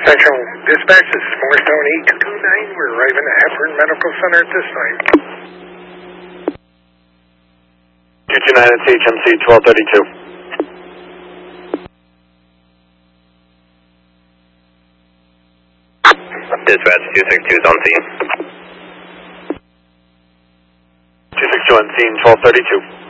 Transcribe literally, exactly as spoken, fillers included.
Central Dispatch, this is Morristown eight two two nine. We're arriving at Hepburn Medical Center at this time. two two nine, it's H M C twelve thirty-two. Dispatch two six two is on scene. two six two on scene, twelve thirty-two.